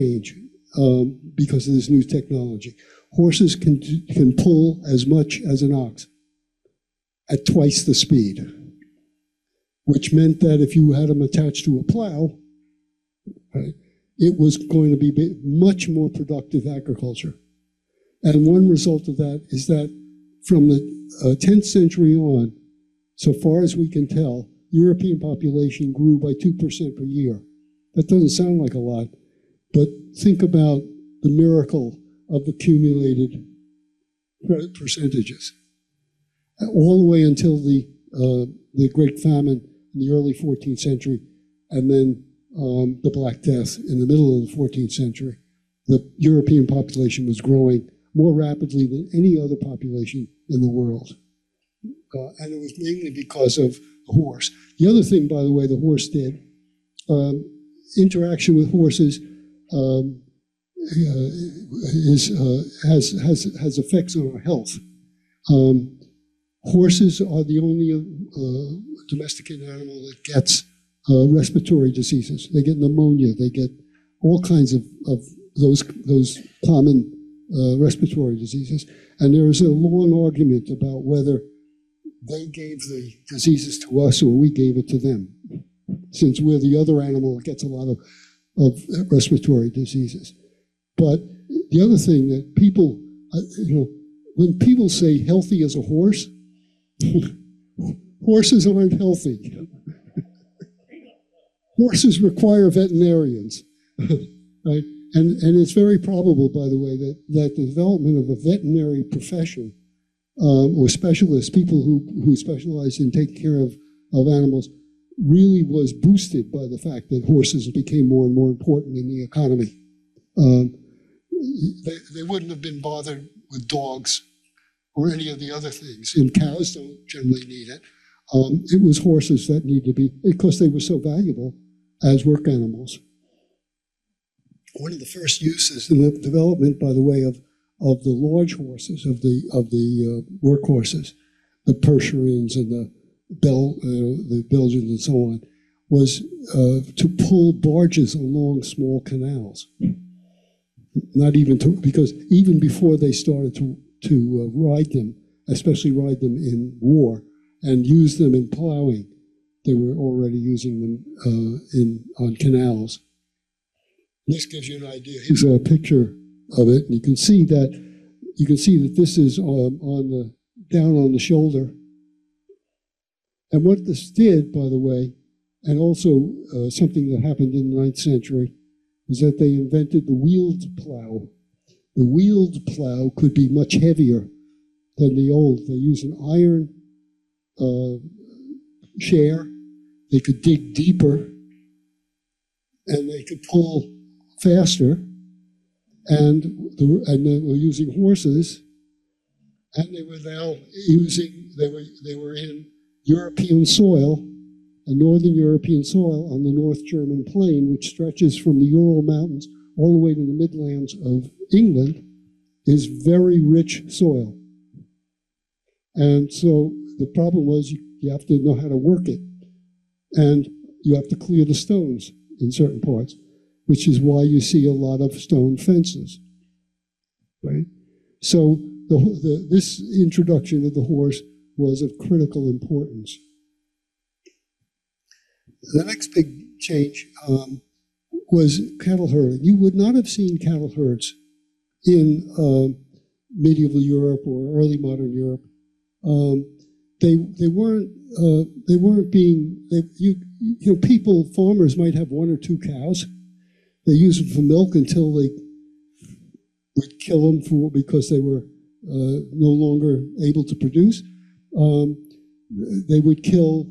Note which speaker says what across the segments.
Speaker 1: change because of this new technology. Horses can pull as much as an ox at twice the speed, which meant that if you had them attached to a plow, right, it was going to be much more productive agriculture. And one result of that is that from the 10th century on, so far as we can tell, European population grew by 2% per year. That doesn't sound like a lot, but think about the miracle of accumulated percentages. All the way until the Great Famine in the early 14th century, and then the Black Death in the middle of the 14th century, the European population was growing more rapidly than any other population in the world. And it was mainly because of the horse. The other thing, by the way, the horse did, interaction with horses has effects on our health. Horses are the only domesticated animal that gets respiratory diseases. They get pneumonia. They get all kinds of those common respiratory diseases. And there is a long argument about whether they gave the diseases to us or we gave it to them, since we're the other animal that gets a lot of respiratory diseases. But the other thing that people, when people say healthy as a horse, horses aren't healthy. Horses require veterinarians, right? And it's very probable, by the way, that the development of a veterinary profession or specialists, people who specialize in taking care of animals, really was boosted by the fact that horses became more and more important in the economy. They wouldn't have been bothered with dogs or any of the other things, and cows don't generally need it. It was horses that needed to be, because they were so valuable as work animals. One of the first uses in the development, by the way, of the large horses, of the work horses, the Percherons and the Belgians and so on, was to pull barges along small canals. Not even because even before they started to ride them, especially ride them in war and use them in plowing, they were already using them on canals. This gives you an idea. Here's a picture of it, and you can see that this is down on the shoulder. And what this did, by the way, and also something that happened in the 9th century, is that they invented the wheeled plow. The wheeled plow could be much heavier than the old. They used an iron share. They could dig deeper, and they could pull faster. And they were using horses, and they were now they were in European soil, a northern European soil on the North German plain, which stretches from the Ural Mountains all the way to the Midlands of England, is very rich soil. And so the problem was you have to know how to work it, and you have to clear the stones in certain parts, which is why you see a lot of stone fences, right? So this introduction of the horse was of critical importance. The next big change was cattle herding. You would not have seen cattle herds in medieval Europe or early modern Europe. They weren't being. Farmers might have one or two cows. They use them for milk until they would kill them because they were no longer able to produce. They would kill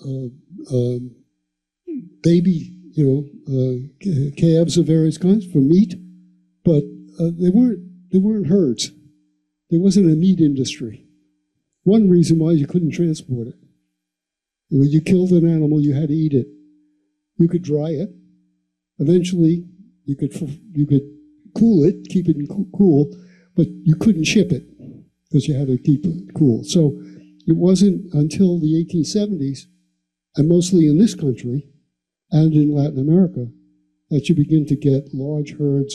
Speaker 1: baby, calves of various kinds for meat, but they weren't herds. There wasn't a meat industry. One reason why you couldn't transport it. You killed an animal, you had to eat it. You could dry it. Eventually, you could cool it, keep it cool, but you couldn't ship it because you had to keep it cool. So it wasn't until the 1870s, and mostly in this country and in Latin America, that you begin to get large herds